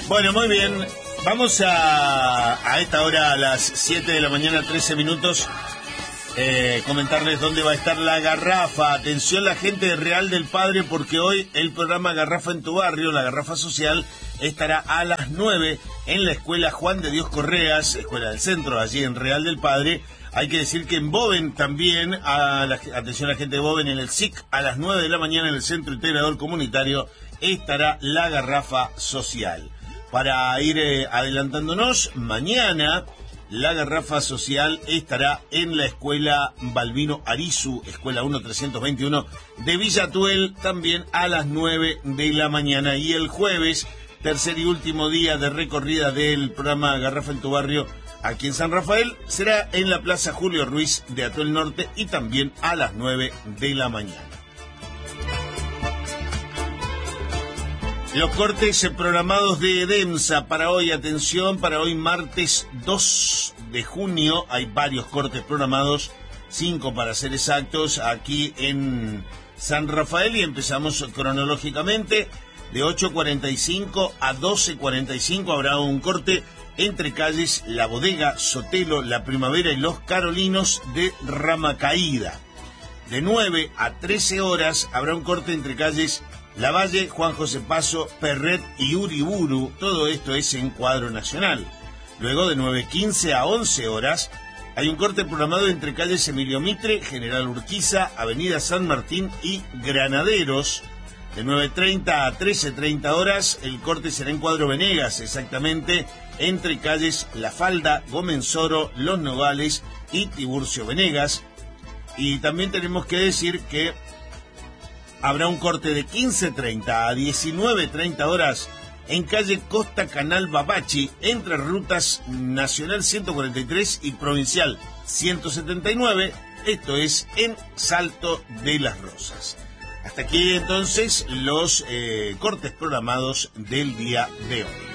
Bueno, muy bien. Vamos a esta hora, a las 7 de la mañana, 13 minutos, comentarles dónde va a estar la garrafa. Atención la gente de Real del Padre, porque hoy el programa Garrafa en tu Barrio, la Garrafa Social, estará a las 9 en la escuela Juan de Dios Correas, escuela del centro, allí en Real del Padre. Hay que decir que en Boven también, atención a la gente de Boven, en el SIC, a las 9 de la mañana en el Centro Integrador Comunitario, estará la Garrafa Social. Para ir adelantándonos, mañana la Garrafa Social estará en la escuela Balbino Arizu, escuela 1321 de Villa Tuel, también a las 9 de la mañana. Y el jueves, tercer y último día de recorrida del programa Garrafa en tu Barrio, aquí en San Rafael, será en la Plaza Julio Ruiz de Atuel Norte y también a las 9 de la mañana. Los cortes programados de EDEMSA para hoy, atención, para hoy martes 2 de junio, hay varios cortes programados, 5 para ser exactos, aquí en San Rafael, y empezamos cronológicamente, de 8:45 a 12:45 habrá un corte entre calles La Bodega, Sotelo, La Primavera y Los Carolinos de Rama Caída. De 9 a 13 horas habrá un corte entre calles La Valle, Juan José Paso, Perret y Uriburu. Todo esto es en cuadro nacional. Luego de 9:15 a 11 horas hay un corte programado entre calles Emilio Mitre, General Urquiza, Avenida San Martín y Granaderos. De 9:30 a 13:30 horas el corte será en cuadro Venegas, exactamente entre calles La Falda, Gómez-Soro, Los Nogales y Tiburcio Venegas. Y también tenemos que decir que habrá un corte de 15:30 a 19:30 horas en calle Costa Canal Babachi, entre rutas Nacional 143 y Provincial 179, esto es en Salto de las Rosas. Hasta aquí entonces los cortes programados del día de hoy.